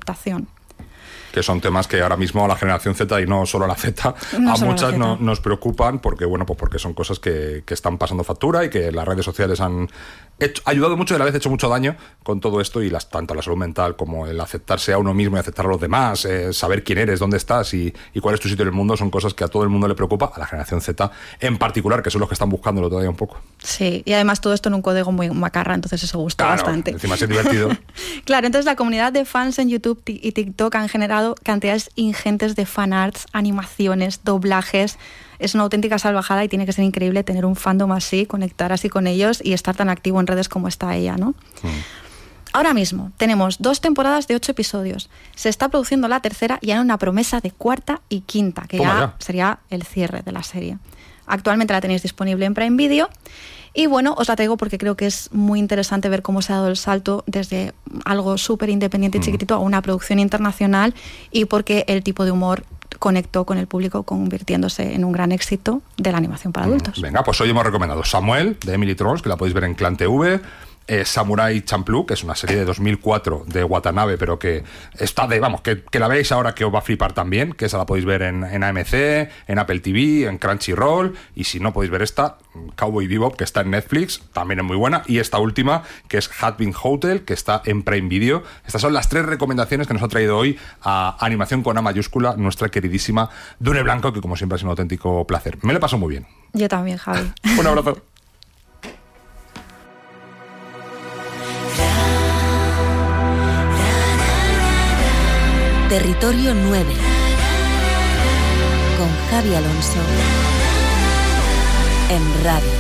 adaptación. Que son temas que ahora mismo a la generación Z y no solo a la Z, a muchas nos preocupan porque, bueno, pues porque son cosas que están pasando factura y que las redes sociales han ayudado mucho y a la vez hecho mucho daño con todo esto, y tanto la salud mental como el aceptarse a uno mismo y aceptar a los demás, saber quién eres, dónde estás y cuál es tu sitio en el mundo, son cosas que a todo el mundo le preocupa, a la generación Z en particular, que son los que están buscándolo todavía un poco. Sí, y además todo esto en un código muy macarra, entonces eso gusta bastante. Encima es divertido. Claro, entonces la comunidad de fans en YouTube y TikTok han generado cantidades ingentes de fanarts, animaciones, doblajes. Es una auténtica salvajada y tiene que ser increíble tener un fandom así, conectar así con ellos y estar tan activo en redes como está ella, ¿no? Ahora mismo tenemos 2 temporadas de 8 episodios. Se está produciendo la tercera y hay una promesa de 4ª y 5ª, que ya sería el cierre de la serie. Actualmente la tenéis disponible en Prime Video. Y bueno, os la traigo porque creo que es muy interesante ver cómo se ha dado el salto desde algo súper independiente y chiquitito a una producción internacional, y porque el tipo de humor conectó con el público, convirtiéndose en un gran éxito de la animación para adultos. Venga, pues hoy hemos recomendado Samuel, de Emily Trolls, que la podéis ver en Clan TV, Samurai Champloo, que es una serie de 2004 de Watanabe, pero que está que la veáis ahora, que os va a flipar también, que esa la podéis ver en AMC, en Apple TV, en Crunchyroll, y si no podéis ver esta, Cowboy Bebop, que está en Netflix, también es muy buena, y esta última, que es Hatbin Hotel, que está en Prime Video. Estas son las 3 recomendaciones que nos ha traído hoy a Animación con A mayúscula, nuestra queridísima Dune Blanco, que como siempre ha sido un auténtico placer. Me lo paso muy bien. Yo también, Javi. Un abrazo. Territorio 9 con Javi Alonso en Radio.